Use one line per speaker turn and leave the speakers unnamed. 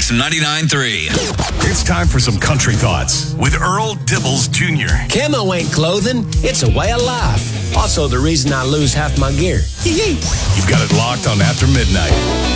Kicks 99.3.
It's time for some country thoughts with Earl Dibbles Jr.
Camo ain't clothing, it's a way of life. Also the reason I lose half my gear.
You've got it locked on After Midnight.